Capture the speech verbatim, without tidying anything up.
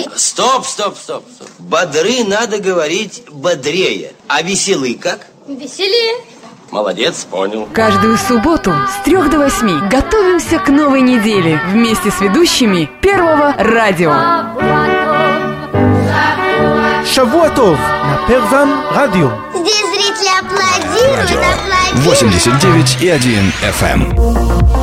Стоп, стоп, стоп, стоп. Бодры надо говорить бодрее. А веселый как? Веселее. Молодец, понял. Каждую субботу с трех до восьми готовимся к новой неделе вместе с ведущими Первого радио. Шавуа Тов на Первом радио. Здесь зрители аплодируют, аплодируют. восемьдесят девять и один эф эм.